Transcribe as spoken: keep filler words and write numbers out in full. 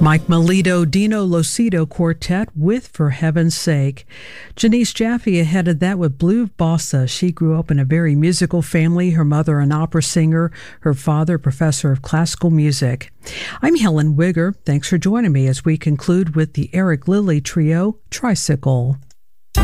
Mike Melito, Dino Locido Quartet with For Heaven's Sake. Janice Jaffe ahead of that with Blue Bossa. She grew up in a very musical family. Her mother, an opera singer. Her father, professor of classical music. I'm Helen Wigger. Thanks for joining me as we conclude with the Eric Lilly Trio, Tricycle.